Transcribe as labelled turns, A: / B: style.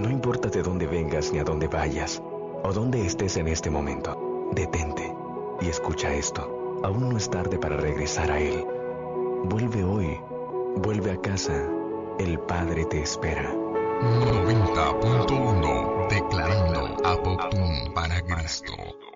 A: No importa de dónde vengas ni a dónde vayas, o dónde estés en este momento, detente y escucha esto. Aún no es tarde para regresar a Él. Vuelve hoy, vuelve a casa. El Padre te espera.
B: 90.1 Declarando Apoptún para Cristo.